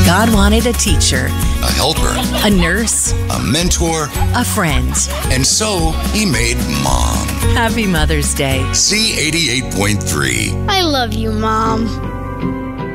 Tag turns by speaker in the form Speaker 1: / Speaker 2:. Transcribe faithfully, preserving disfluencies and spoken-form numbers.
Speaker 1: God wanted a teacher,
Speaker 2: a helper,
Speaker 1: a nurse,
Speaker 2: a mentor,
Speaker 1: a friend.
Speaker 2: And so he made Mom.
Speaker 1: Happy Mother's Day.
Speaker 2: Z eighty-eight point three.
Speaker 3: I love you, Mom.